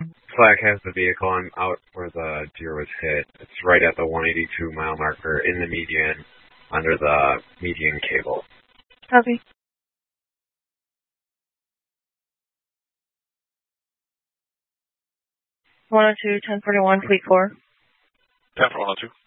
Flag has the vehicle. I'm out where the deer was hit. It's right at the 182 mile marker in the median, under the median cable. Copy. 102, 1041, Fleet 4. 10 for 102.